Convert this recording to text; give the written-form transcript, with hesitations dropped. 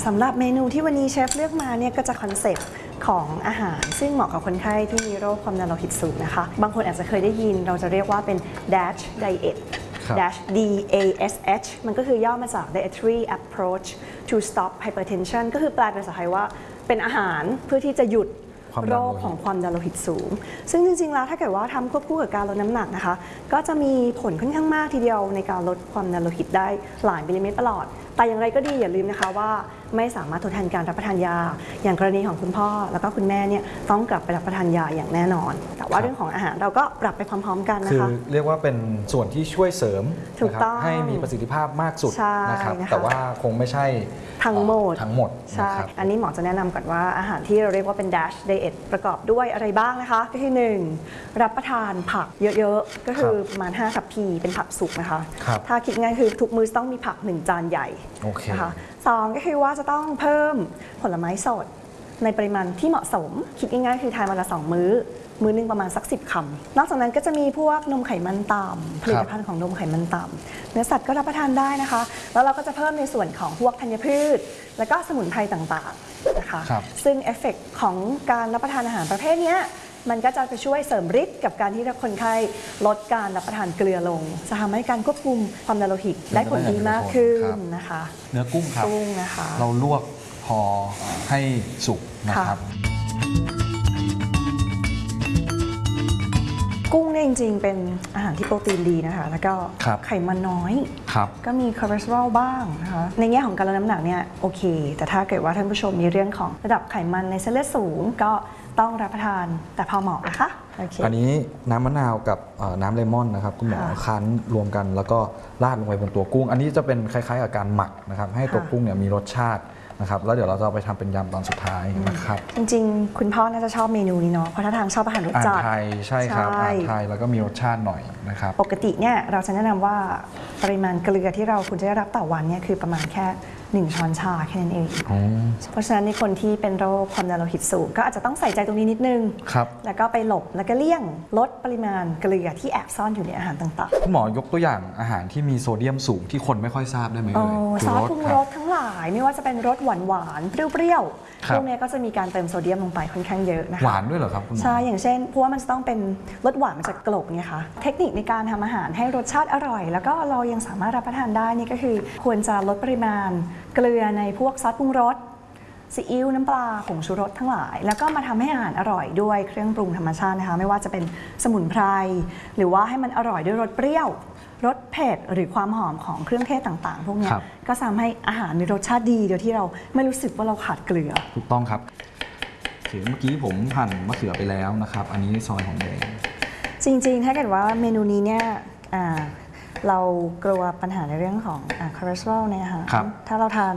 สำหรับเมนูที่วันนี้เชฟเลือกมาเนี่ยก็จะคอนเซปต์ของอาหารซึ่งเหมาะกับคนไข้ที่มีโรคความดันโลหิตสูงนะคะบางคนอาจจะเคยได้ยินเราจะเรียกว่าเป็น DASH diet DASH DASH มันก็คือย่อมาจาก dietary approach to stop hypertension ก็คือแปลเป็นภาษาไทยว่าเป็นอาหารเพื่อที่จะหยุดโรคของความดันโลหิตสูงซึ่งจริงๆแล้วถ้าเกิดว่าทำควบคู่กับการลดน้ำหนักนะคะก็จะมีผลค่อนข้างมากทีเดียวในการลดความดันโลหิตได้หลายมิลลิเมตรประหลอดแต่อย่างไรก็ดีอย่าลืมนะคะว่าไม่สามารถทดแทนการรับประทานยาอย่างกรณีของคุณพ่อแล้วก็คุณแม่เนี่ยต้องกลับไปรับประทานยาอย่างแน่นอนแต่ว่าเรื่องของอาหารเราก็ปรับไปพร้อมๆกันนะคะคือเรียกว่าเป็นส่วนที่ช่วยเสริมนะครับให้มีประสิทธิภาพมากสุดนะครับแต่ว่าคงไม่ใช่ทั้งหมดใช่อันนี้หมอจะแนะนำก่อนว่าอาหารที่เราเรียกว่าเป็น DASH diet ประกอบด้วยอะไรบ้างนะคะก็คือ1รับประทานผักเยอะๆก็คือประมาณ5 ทัพพีเป็นผักสุกนะคะถ้าคิดง่ายคือทุกมื้อต้องมีผัก1 จานใหญ่นะคะ2ก็คือว่าจะต้องเพิ่มผลไม้สดในปริมาณที่เหมาะสมคิดง่ายๆคือทานวันละ2 มื้อนึงประมาณสัก10 คำนอกจากนั้นก็จะมีพวกนมไขมันต่ำผลิตภัณฑ์ของนมไขมันต่ำเนื้อสัตว์ก็รับประทานได้นะคะแล้วเราก็จะเพิ่มในส่วนของพวกธัญพืชแล้วก็สมุนไพรต่างๆนะคะซึ่งเอฟเฟกต์ของการรับประทานอาหารประเภทนี้มันก็จะไปช่วยเสริมฤทธิ์กับการที่คนไข้ลดการรับประทานเกลือลงจะทำให้การควบคุมความดันโลหิตได้ผลดีมากขึ้นนะคะเนื้อกุ้งครับนะคะเราลวกพอให้สุกนะครับกุ้งเนี่ยจริงๆเป็นอาหารที่โปรตีนดีนะคะแล้วก็ไขมันน้อยก็มีคอเลสเตอรอลบ้างนะคะในแง่ของการลดน้ำหนักเนี่ยโอเคแต่ถ้าเกิดว่าท่านผู้ชมมีเรื่องของระดับไขมันในเส้นเลือดสูงก็ต้องรับประทานแต่พอเหมาะนะคะอันนี้น้ำมะนาวกับน้ำเลมอนนะครับคุณหมอคั้นรวมกันแล้วก็ราดลงไปบนตัวกุ้งอันนี้จะเป็นคล้ายๆกับการหมักนะครับให้ตัวกุ้งเนี่ยมีรสชาตินะครับแล้วเดี๋ยวเราจะไปทำเป็นยำตอนสุดท้ายนะครับจริงๆคุณพ่อน่าจะชอบเมนูนี้เนาะเพราะถ้าทางชอบอาหารรสจัดไทยใช่ครับอาหารไทยแล้วก็มีรสชาติหน่อยนะครับปกติเนี่ยเราจะแนะนำว่าปริมาณเกลือที่เราควรจะได้รับต่อวันเนี่ยคือประมาณแค่1 ช้อนชาแค่นั้นเองเพราะฉะนั้นในคนที่เป็นโรคความดันโลหิตสูงก็อาจจะต้องใส่ใจตรงนี้นิดนึงแล้วก็ไปหลบแล้วก็เลี่ยงลดปริมาณเกลือที่แอบซ่อนอยู่ในอาหารต่างๆคุณหมอยกตัวอย่างอาหารที่มีโซเดียมสูงที่คนไม่ค่อยทราบได้ไหมซอสปรุงรสทั้งหลายไม่ว่าจะเป็นรสหวานๆเปรี้ยวๆพวกนี้ก็จะมีการเติมโซเดียมลงไปค่อนข้างเยอะนะคะหวานด้วยเหรอครับคุณหมอใช่อย่างเช่นเพราะว่ามันจะต้องเป็นรสหวานมาจากกลบเนี่ยค่ะเทคนิคในการทำอาหารให้รสชาติอร่อยแล้วก็เรายังสามารถรับประทานได้นี่ก็คือควรจะลดปริมาณเกลือในพวกซอสปรุงรสซีอิ๊วน้ำปลาผงชูรสทั้งหลายแล้วก็มาทำให้อาหารอร่อยด้วยเครื่องปรุงธรรมชาตินะคะไม่ว่าจะเป็นสมุนไพรหรือว่าให้มันอร่อยด้วยรสเปรี้ยวรสเผ็ดหรือความหอมของเครื่องเทศต่างๆพวกนี้ก็ทำให้อาหารมีรสชาติดีโดยที่เราไม่รู้สึกว่าเราขาดเกลือถูกต้องครับเมื่อกี้ผมหั่นมะเขือไปแล้วนะครับอันนี้ซอยหอมแดงจริงๆถ้าเกิดว่าเมนูนี้เนี่ยเรากลัวปัญหาในเรื่องของคอเลสเตอรอลเนี่ยค่ะถ้าเราทาน